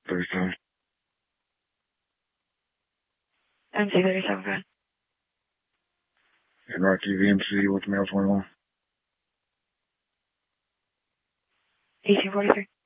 37. MC37, good. And Rocky VMC with male 21. 1843.